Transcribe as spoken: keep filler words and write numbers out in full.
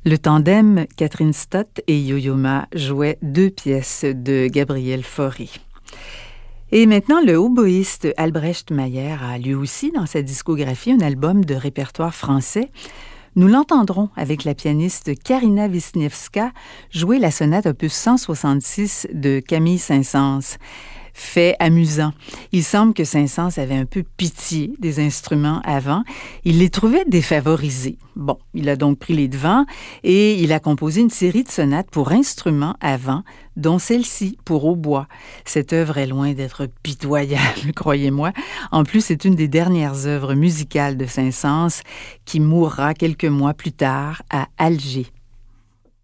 Le tandem Catherine Stott et Yo-Yo Ma jouait deux pièces de Gabriel Fauré. Et maintenant, le hautboïste Albrecht Mayer a lui aussi dans sa discographie un album de répertoire français. Nous l'entendrons avec la pianiste Karina Wisniewska jouer la sonate opus cent soixante-six de Camille Saint-Saëns. Fait amusant. Il semble que Saint-Saëns avait un peu pitié des instruments avant. Il les trouvait défavorisés. Bon, il a donc pris les devants et il a composé une série de sonates pour instruments avant, dont celle-ci pour hautbois. Cette œuvre est loin d'être pitoyable, croyez-moi. En plus, c'est une des dernières œuvres musicales de Saint-Saëns qui mourra quelques mois plus tard à Alger.